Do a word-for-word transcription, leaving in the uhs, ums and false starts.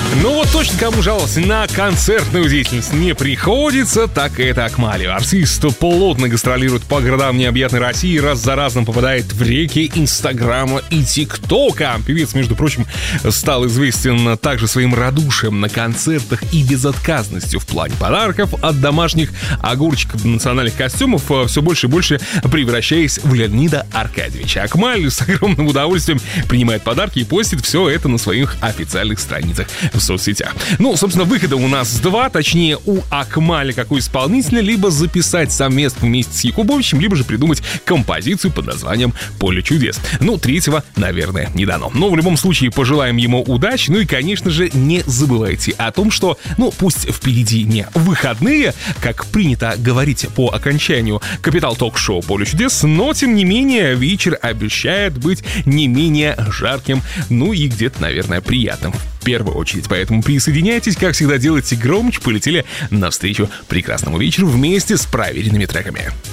Ну вот точно кому жаловался на концертную деятельность не приходится, так это Акмалию. Артист плотно гастролирует по городам необъятной России, раз за разом попадает в реки Инстаграма и ТикТока. Певец, между прочим, стал известен также своим радушием на концертах и безотказностью в плане подарков, от домашних огурчиков до национальных костюмов, все больше и больше превращаясь в Леонида Аркадьевича. Акмаль с огромным удовольствием принимает подарки и постит все это на своих официальных страницах в соцсетях. Ну, собственно, выхода у нас два, точнее, у Акмаля как у исполнителя, либо записать совместно вместе с Якубовичем, либо же придумать композицию под названием «Поле чудес». Ну, третьего, наверное, не дано. Но в любом случае пожелаем ему удачи. Ну и, конечно же, не забывайте о том, что, ну, пусть впереди не выходные, как принято говорить по окончанию Капитал Ток-шоу «Поле чудес», но, тем не менее, вечер обещает быть не менее жарким, ну и где-то, наверное, приятным в первую очередь. Поэтому присоединяйтесь, как всегда, делайте громче, полетели навстречу прекрасному вечеру вместе с проверенными треками.